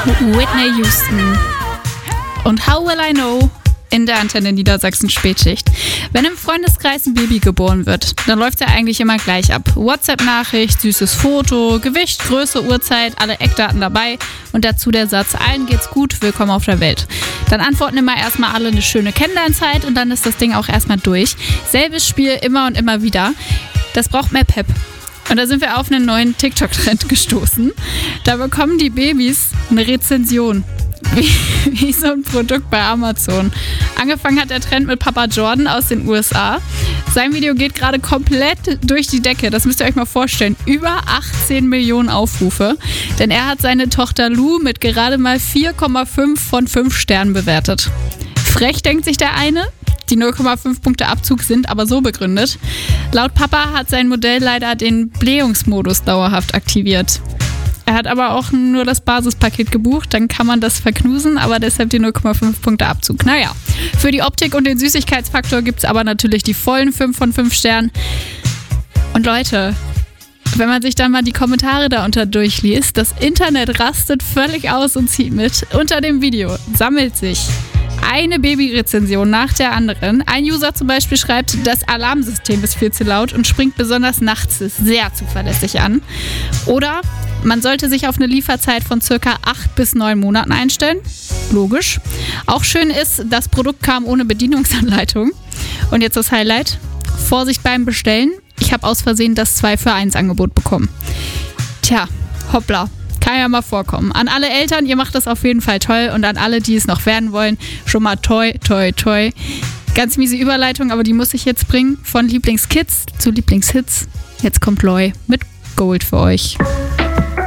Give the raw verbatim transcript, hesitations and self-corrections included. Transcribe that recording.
Whitney Houston und How Will I Know in der Antenne Niedersachsen Spätschicht. Wenn im Freundeskreis ein Baby geboren wird, dann läuft es ja eigentlich immer gleich ab. WhatsApp-Nachricht, süßes Foto, Gewicht, Größe, Uhrzeit, alle Eckdaten dabei und dazu der Satz, allen geht's gut, willkommen auf der Welt. Dann antworten immer erstmal alle eine schöne Kennenlernzeit und dann ist das Ding auch erstmal durch. Selbes Spiel immer und immer wieder. Das braucht mehr Pep. Und da sind wir auf einen neuen TikTok-Trend gestoßen. Da bekommen die Babys eine Rezension. Wie, wie so ein Produkt bei Amazon. Angefangen hat der Trend mit Papa Jordan aus den U S A. Sein Video geht gerade komplett durch die Decke. Das müsst ihr euch mal vorstellen. Über achtzehn Millionen Aufrufe. Denn er hat seine Tochter Lou mit gerade mal vier Komma fünf von fünf Sternen bewertet. Frech, denkt sich der eine. Die null Komma fünf Punkte Abzug sind aber so begründet. Laut Papa hat sein Modell leider den Blähungsmodus dauerhaft aktiviert. Er hat aber auch nur das Basispaket gebucht, dann kann man das verknusen, aber deshalb die null Komma fünf Punkte Abzug. Naja, für die Optik und den Süßigkeitsfaktor gibt es aber natürlich die vollen fünf von fünf Sternen. Und Leute, wenn man sich dann mal die Kommentare darunter durchliest, das Internet rastet völlig aus und zieht mit. Unter dem Video sammelt sich eine Babyrezension nach der anderen. Ein User zum Beispiel schreibt, das Alarmsystem ist viel zu laut und springt besonders nachts sehr zuverlässig an. Oder man sollte sich auf eine Lieferzeit von circa acht bis neun Monaten einstellen. Logisch. Auch schön ist, das Produkt kam ohne Bedienungsanleitung. Und jetzt das Highlight. Vorsicht beim Bestellen. Ich habe aus Versehen das zwei für eins Angebot bekommen. Tja, hoppla. Kann ja mal vorkommen. An alle Eltern, ihr macht das auf jeden Fall toll. Und an alle, die es noch werden wollen, schon mal toi, toi, toi. Ganz miese Überleitung, aber die muss ich jetzt bringen. Von Lieblingskids zu Lieblingshits. Jetzt kommt Loy mit Gold für euch.